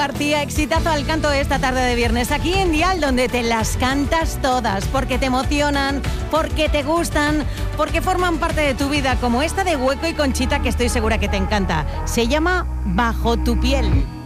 García, exitazo al canto esta tarde de viernes aquí en Dial, donde te las cantas todas, porque te emocionan, porque te gustan, porque forman parte de tu vida, como esta de Hueco y Conchita, que estoy segura que te encanta. Se llama Bajo tu piel.